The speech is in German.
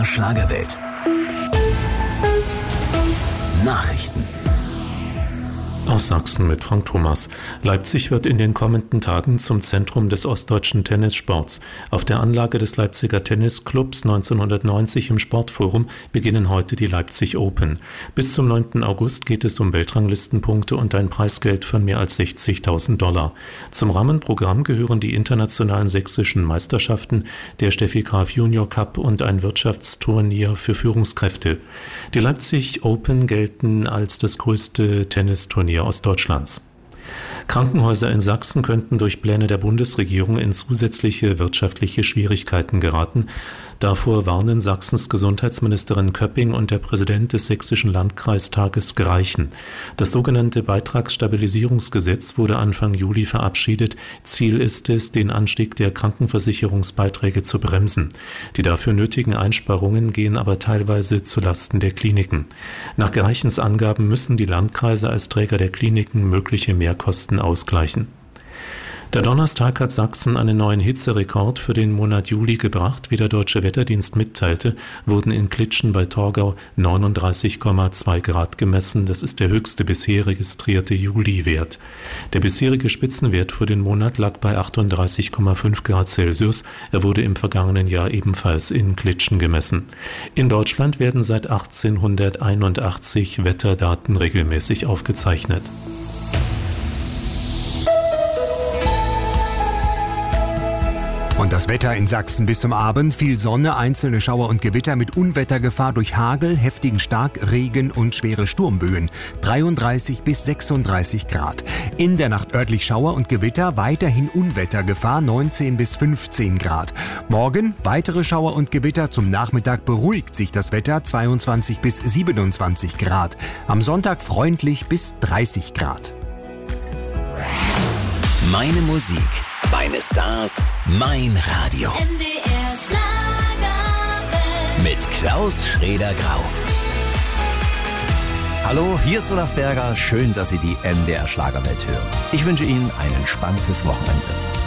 MDR Schlagerwelt. Nachrichten. Aus Sachsen mit Frank Thomas. Leipzig wird in den kommenden Tagen zum Zentrum des ostdeutschen Tennissports. Auf der Anlage des Leipziger Tennisclubs 1990 im Sportforum beginnen heute die Leipzig Open. Bis zum 9. August geht es um Weltranglistenpunkte und ein Preisgeld von mehr als $60.000. Zum Rahmenprogramm gehören die internationalen sächsischen Meisterschaften, der Steffi Graf Junior Cup und ein Wirtschaftsturnier für Führungskräfte. Die Leipzig Open gelten als das größte Tennisturnier aus Deutschlands. Krankenhäuser in Sachsen könnten durch Pläne der Bundesregierung in zusätzliche wirtschaftliche Schwierigkeiten geraten. Davor warnen Sachsens Gesundheitsministerin Köpping und der Präsident des sächsischen Landkreistages Greichen. Das sogenannte Beitragsstabilisierungsgesetz wurde Anfang Juli verabschiedet. Ziel ist es, den Anstieg der Krankenversicherungsbeiträge zu bremsen. Die dafür nötigen Einsparungen gehen aber teilweise zulasten der Kliniken. Nach Greichens Angaben müssen die Landkreise als Träger der Kliniken mögliche Mehrkosten ausgleichen. Der Donnerstag hat Sachsen einen neuen Hitzerekord für den Monat Juli gebracht. Wie der Deutsche Wetterdienst mitteilte, wurden in Klitschen bei Torgau 39,2 Grad gemessen. Das ist der höchste bisher registrierte Juli-Wert. Der bisherige Spitzenwert für den Monat lag bei 38,5 Grad Celsius. Er wurde im vergangenen Jahr ebenfalls in Klitschen gemessen. In Deutschland werden seit 1881 Wetterdaten regelmäßig aufgezeichnet. Und das Wetter in Sachsen bis zum Abend: viel Sonne, einzelne Schauer und Gewitter mit Unwettergefahr durch Hagel, heftigen Starkregen und schwere Sturmböen. 33 bis 36 Grad. In der Nacht örtlich Schauer und Gewitter, weiterhin Unwettergefahr, 19 bis 15 Grad. Morgen weitere Schauer und Gewitter, zum Nachmittag beruhigt sich das Wetter, 22 bis 27 Grad. Am Sonntag freundlich bis 30 Grad. Meine Musik, meine Stars, mein Radio. MDR Schlagerwelt. Mit Klaus Schraeder-Grau. Hallo, hier ist Olaf Berger. Schön, dass Sie die MDR Schlagerwelt hören. Ich wünsche Ihnen ein entspanntes Wochenende.